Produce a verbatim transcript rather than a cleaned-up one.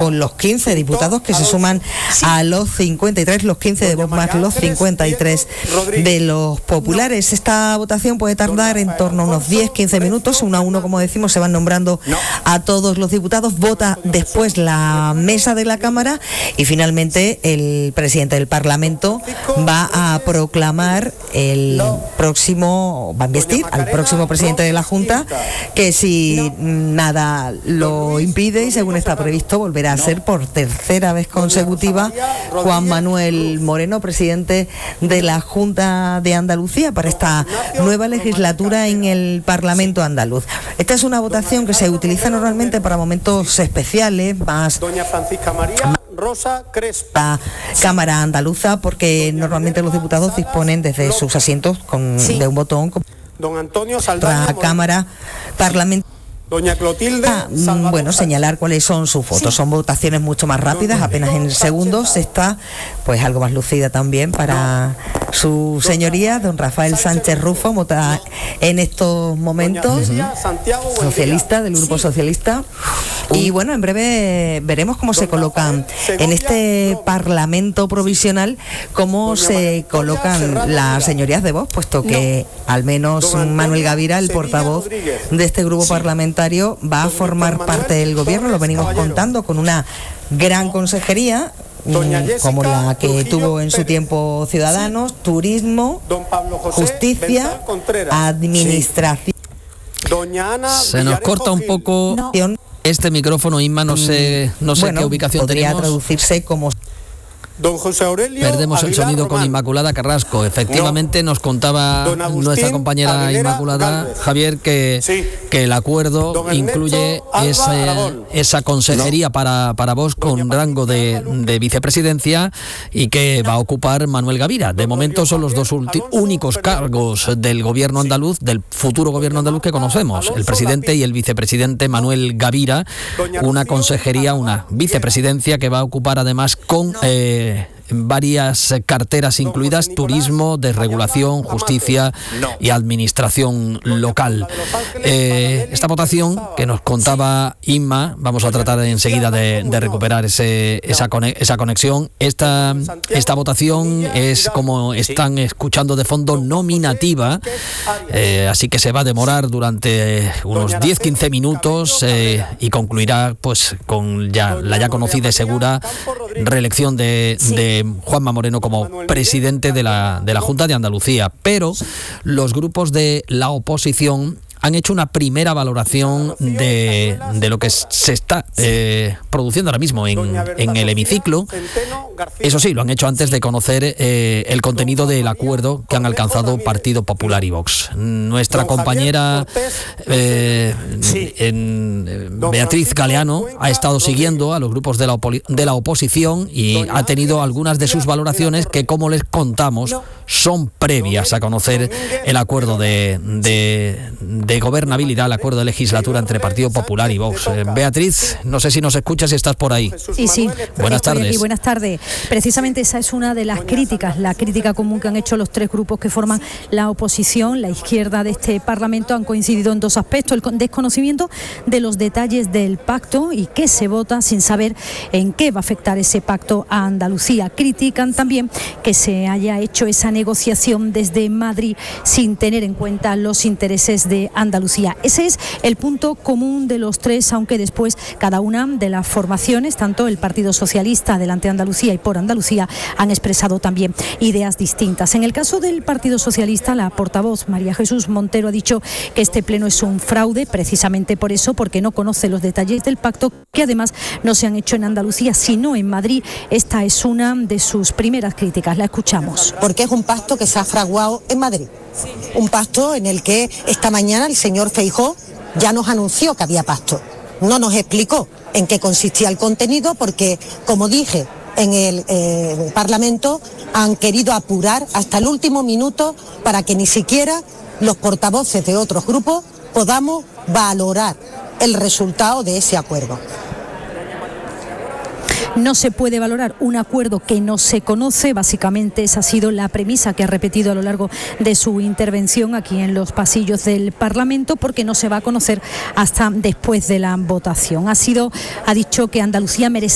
con los quince diputados que se suman a los cincuenta y tres, los quince de Vox más los cincuenta y tres de los populares. Esta votación puede tardar en torno a unos diez a quince minutos, uno a uno, como decimos, se van nombrando a todos los diputados, vota después la mesa de la Cámara y finalmente el presidente del Parlamento va a proclamar el próximo, va a investir al próximo presidente de la Junta, que si nada lo impide y según está previsto volverá a ser por tercera vez consecutiva Juan Manuel Moreno, presidente de la Junta de Andalucía para esta nueva legislatura en el Parlamento andaluz. Esta es una votación que se utiliza normalmente para momentos especiales, más Doña Francisca María Rosa Crespa. La Cámara Andaluza, porque normalmente los diputados disponen desde sus asientos con, sí. de un botón. Don Antonio Saldaña. La Cámara Parlamentaria. Doña Clotilde. Ah, bueno, señalar cuáles son sus votos. Sí. Son votaciones mucho más rápidas, apenas en segundos. Está, pues, algo más lucida también para su señoría. Don Rafael Sánchez Rufo vota en estos momentos. Socialista, del Grupo Socialista. Y bueno, en breve veremos cómo se colocan en este Parlamento provisional, cómo se colocan las señorías de Vox, puesto que al menos Manuel Gavira, el portavoz de este grupo parlamentario, va a formar parte del gobierno, lo venimos contando, con una gran consejería como la que tuvo en su tiempo Ciudadanos, Turismo, Justicia, Administración. Se nos corta un poco este micrófono, Inma, no sé, no sé bueno, qué ubicación podría tenemos. Traducirse como... Don José Aurelio Perdemos el sonido Román. Con Inmaculada Carrasco. Efectivamente, no. nos contaba Agustín, nuestra compañera Aguilera, Inmaculada Gálvez. Javier que, sí. que el acuerdo Don incluye esa, esa consejería no. para, para Vox con rango de, de vicepresidencia y que va a ocupar Manuel Gavira. De momento son los dos ulti- únicos cargos del gobierno andaluz, del futuro gobierno andaluz que conocemos, el presidente y el vicepresidente Manuel Gavira, una consejería, una vicepresidencia que va a ocupar además con... Eh, varias carteras incluidas: turismo, desregulación, justicia y administración local. Eh, esta votación que nos contaba Inma, vamos a tratar enseguida de, de recuperar ese, esa, conex, esa conexión. Esta, esta votación es, como están escuchando de fondo, nominativa, eh, así que se va a demorar durante unos diez a quince minutos eh, y concluirá pues con ya la ya conocida y segura reelección de, de Juanma Moreno como presidente de la, de la Junta de Andalucía. Pero los grupos de la oposición han hecho una primera valoración de, de lo que se está eh, produciendo ahora mismo en, en el hemiciclo. Eso sí, lo han hecho antes de conocer eh, el contenido del acuerdo que han alcanzado Partido Popular y Vox. Nuestra compañera eh, en, Beatriz Galeano ha estado siguiendo a los grupos de la, opoli- de la oposición y ha tenido algunas de sus valoraciones que, como les contamos, son previas a conocer el acuerdo de, de, de gobernabilidad, el acuerdo de legislatura entre Partido Popular y Vox. Eh, Beatriz, no sé si nos escuchas, si estás por ahí. Sí, sí. Buenas tardes. Aquí, buenas tardes. Precisamente esa es una de las críticas, la crítica común que han hecho los tres grupos que forman la oposición, la izquierda de este Parlamento. Han coincidido en dos aspectos: el desconocimiento de los detalles del pacto y que se vota sin saber en qué va a afectar ese pacto a Andalucía. Critican también que se haya hecho esa negociación desde Madrid sin tener en cuenta los intereses de Andalucía. Ese es el punto común de los tres, aunque después cada una de las formaciones, tanto el Partido Socialista, Adelante Andalucía y Por Andalucía, han expresado también ideas distintas. En el caso del Partido Socialista, la portavoz María Jesús Montero ha dicho que este pleno es un fraude, precisamente por eso, porque no conoce los detalles del pacto, que además no se han hecho en Andalucía, sino en Madrid. Esta es una de sus primeras críticas. La escuchamos. Porque es un pacto que se ha fraguado en Madrid. Un pacto en el que esta mañana el señor Feijóo ya nos anunció que había pacto. No nos explicó en qué consistía el contenido porque, como dije en el eh, Parlamento, han querido apurar hasta el último minuto para que ni siquiera los portavoces de otros grupos podamos valorar el resultado de ese acuerdo. No se puede valorar un acuerdo que no se conoce. Básicamente esa ha sido la premisa que ha repetido a lo largo de su intervención aquí en los pasillos del Parlamento, porque no se va a conocer hasta después de la votación. Ha sido, ha dicho que Andalucía merece